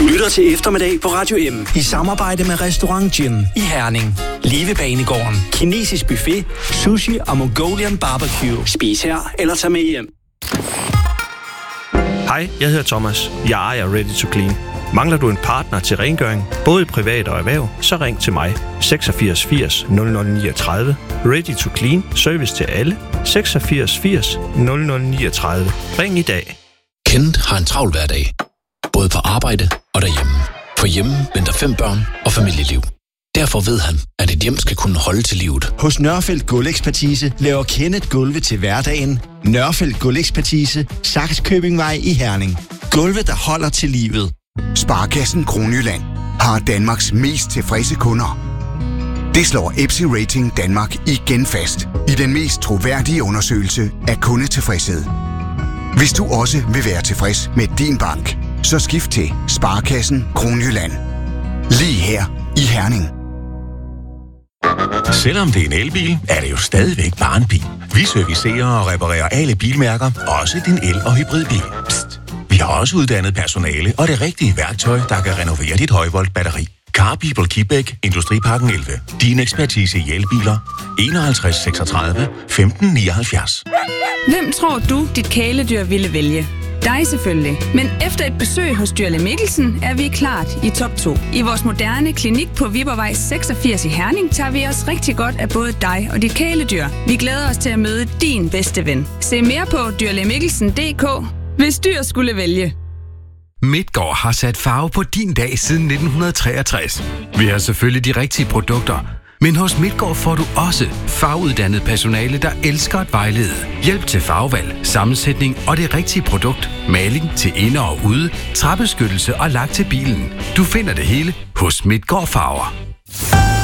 Du lytter til Eftermiddag på Radio M i samarbejde med Restaurant Gin i Herning. Livebanegården, kinesisk buffet, sushi og Mongolian barbecue. Spis her eller tag med hjem. Hej, jeg hedder Thomas. Jeg ejer Ready to Clean. Mangler du en partner til rengøring, både i privat og erhverv, så ring til mig. 86 80 0039. Ready to Clean. Service til alle. 86 80 0039. Ring i dag. Kent har en travl hverdag. Både på arbejde og derhjemme. For hjemme venter 5 børn og familieliv. Derfor ved han, at et hjem skal kunne holde til livet. Hos Nørfeldt Gulvekspertise laver Kenneth gulve til hverdagen. Nørfeldt Gulvekspertise, Sakskøbingvej i Herning. Gulve, der holder til livet. Sparekassen Kronjylland har Danmarks mest tilfredse kunder. Det slår EPSI Rating Danmark igen fast i den mest troværdige undersøgelse af kundetilfredshed. Hvis du også vil være tilfreds med din bank, så skift til Sparekassen Kronjylland. Lige her i Herning. Selvom det er en elbil, er det jo stadigvæk bare en bil. Vi servicerer og reparerer alle bilmærker, også din el- og hybridbil. Psst. Vi har også uddannet personale og det rigtige værktøj, der kan renovere dit højvolt-batteri. Car People Kibæk, Industriparken 11. Din ekspertise i elbiler. 51 36 15 79. Hvem tror du, dit kæledyr ville vælge? Dig selvfølgelig. Men efter et besøg hos Dyrlæge Mikkelsen er vi klart i top 2. I vores moderne klinik på Viborgvej 86 i Herning tager vi os rigtig godt af både dig og dit kæledyr. Vi glæder os til at møde din bedste ven. Se mere på dyrlægemikkelsen.dk, hvis dyr skulle vælge. Midtgaard har sat farve på din dag siden 1963. Vi har selvfølgelig de rigtige produkter. Men hos Midtgaard får du også faguddannet personale, der elsker at vejlede. Hjælp til farvevalg, sammensætning og det rigtige produkt. Maling til inde og ude, træbeskyttelse og lak til bilen. Du finder det hele hos Midtgaard Farver.